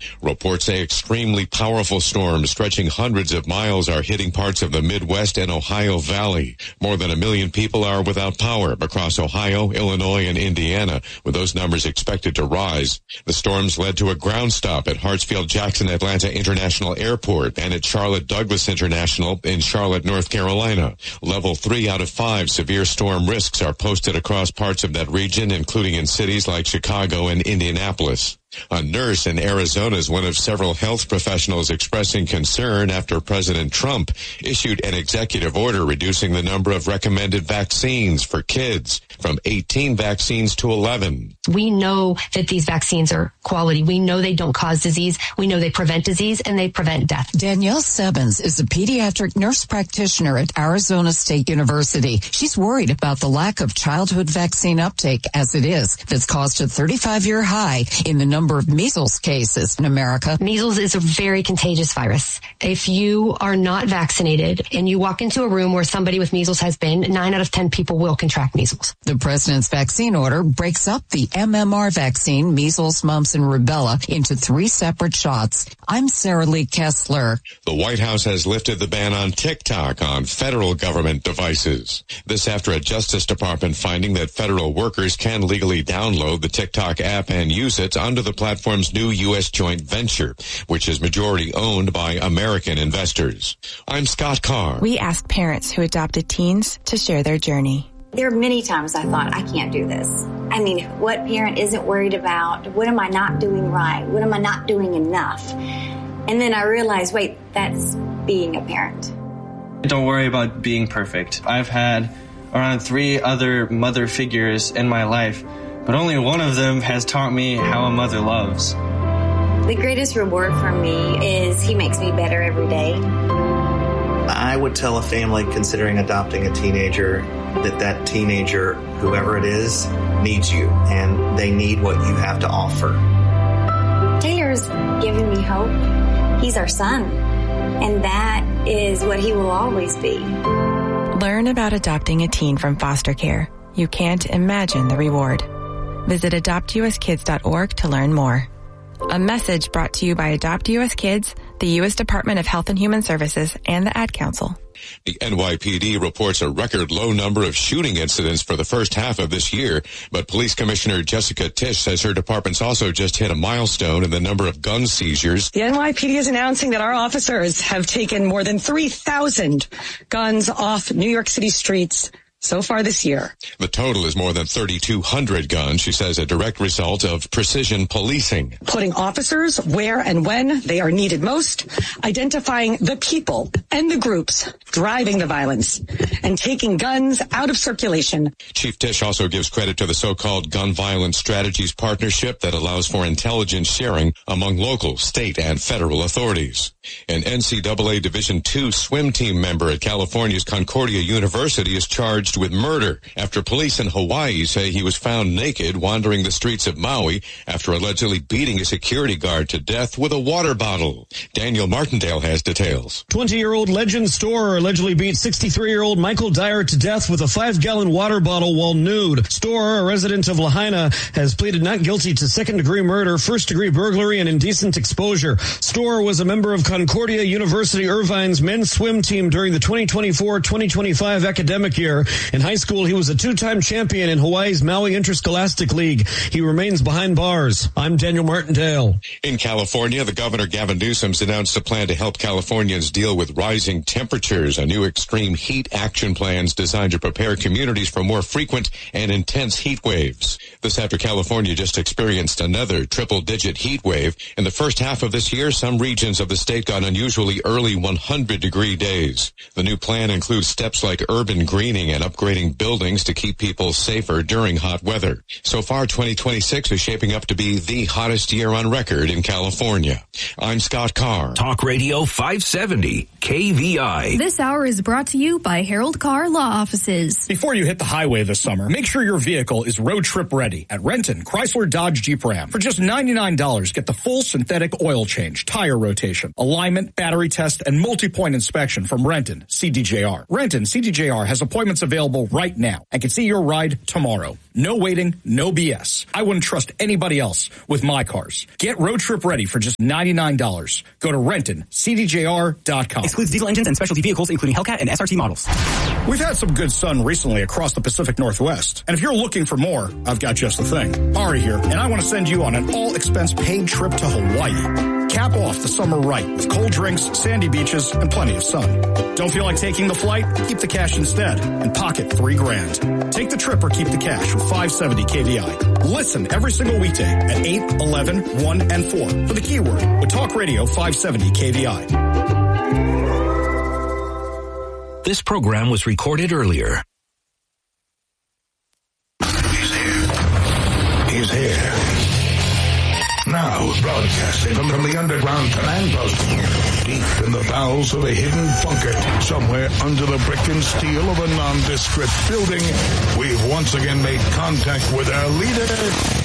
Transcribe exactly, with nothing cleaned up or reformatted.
Reports say extremely powerful storms stretching hundreds of miles are hitting parts of the Midwest and Ohio Valley. More than a million people are without power across Ohio, Illinois, and Indiana, with those numbers expected to rise. The storms led to a ground stop at Hartsfield-Jackson Atlanta International Airport and at Charlotte Douglas International in Charlotte, North Carolina. Level three out of five severe storm risks are posted across parts of that region, including in cities like Chicago and Indianapolis. A nurse in Arizona is one of several health professionals expressing concern after President Trump issued an executive order reducing the number of recommended vaccines for kids from eighteen vaccines to eleven. We know that these vaccines are quality. We know they don't cause disease. We know they prevent disease and they prevent death. Danielle Sebens is a pediatric nurse practitioner at Arizona State University. She's worried about the lack of childhood vaccine uptake as it is that's caused a thirty-five year high in the number of measles cases in America. Measles is a very contagious virus. If you are not vaccinated and you walk into a room where somebody with measles has been, nine out of ten people will contract measles. The president's vaccine order breaks up the M M R vaccine, measles, mumps, and rubella, into three separate shots. I'm Sarah Lee Kessler. The White House has lifted the ban on TikTok on federal government devices. This after a Justice Department finding that federal workers can legally download the TikTok app and use it under the platform's new U S joint venture, which is majority owned by American investors. I'm Scott Carr. We asked parents who adopted teens to share their journey. There are many times I thought, I can't do this. I mean, what parent isn't worried about? What am I not doing right? What am I not doing enough? And then I realized, wait, that's being a parent. Don't worry about being perfect. I've had around three other mother figures in my life, but only one of them has taught me how a mother loves. The greatest reward for me is he makes me better every day. I would tell a family considering adopting a teenager that that teenager, whoever it is, needs you, and they need what you have to offer. Taylor's giving me hope. He's our son, and that is what he will always be. Learn about adopting a teen from foster care. You can't imagine the reward. Visit adopt u s kids dot org to learn more. A message brought to you by Adopt U S Kids, the U S Department of Health and Human Services, and the Ad Council. The N Y P D reports a record low number of shooting incidents for the first half of this year, but Police Commissioner Jessica Tisch says her department's also just hit a milestone in the number of gun seizures. The N Y P D is announcing that our officers have taken more than three thousand guns off New York City streets so far this year. The total is more than thirty-two hundred guns, she says, a direct result of precision policing. Putting officers where and when they are needed most, identifying the people and the groups driving the violence, and taking guns out of circulation. Chief Tisch also gives credit to the so-called Gun Violence Strategies Partnership that allows for intelligence sharing among local, state, and federal authorities. An N C double A Division two swim team member at California's Concordia University is charged with murder after police in Hawaii say he was found naked wandering the streets of Maui after allegedly beating a security guard to death with a water bottle. Daniel Martindale has details. twenty-year-old Legend Storer allegedly beat sixty-three-year-old Michael Dyer to death with a five-gallon water bottle while nude. Storer, a resident of Lahaina, has pleaded not guilty to second-degree murder, first-degree burglary, and indecent exposure. Storer was a member of Concordia University Irvine's men's swim team during the twenty twenty-four twenty twenty-five academic year. In high school, he was a two-time champion in Hawaii's Maui Interscholastic League. He remains behind bars. I'm Daniel Martindale. In California, the governor Gavin Newsom's announced a plan to help Californians deal with rising temperatures. A new extreme heat action plans designed to prepare communities for more frequent and intense heat waves. This after California just experienced another triple-digit heat wave. In the first half of this year, some regions of the state got unusually early one hundred degree days. The new plan includes steps like urban greening and upgrading buildings to keep people safer during hot weather. So far, twenty twenty-six is shaping up to be the hottest year on record in California. I'm Scott Carr. Talk Radio five seventy, K V I. This hour is brought to you by Harold Carr Law Offices. Before you hit the highway this summer, make sure your vehicle is road trip ready at Renton, Chrysler, Dodge, Jeep, Ram. For just ninety-nine dollars, get the full synthetic oil change, tire rotation, alignment, battery test, and multi-point inspection from Renton, C D J R. Renton, C D J R has appointments available available right now and can see your ride tomorrow. No waiting, no B S. I wouldn't trust anybody else with my cars. Get road trip ready for just ninety-nine dollars. Go to Renton C D J R dot com. Excludes diesel engines and specialty vehicles, including Hellcat and S R T models. We've had some good sun recently across the Pacific Northwest. And if you're looking for more, I've got just the thing. Ari here, and I want to send you on an all-expense paid trip to Hawaii. Cap off the summer right with cold drinks, sandy beaches, and plenty of sun. Don't feel like taking the flight? Keep the cash instead and pocket three grand. Take the trip or keep the cash with five seventy K V I. Listen every single weekday at eight, eleven, one, and four for the keyword with Talk Radio five seventy K V I. This program was recorded earlier. He's here. He's here. Now, broadcasting from, from the underground command post, deep in the bowels of a hidden bunker, somewhere under the brick and steel of a nondescript building, we've once again made contact with our leader,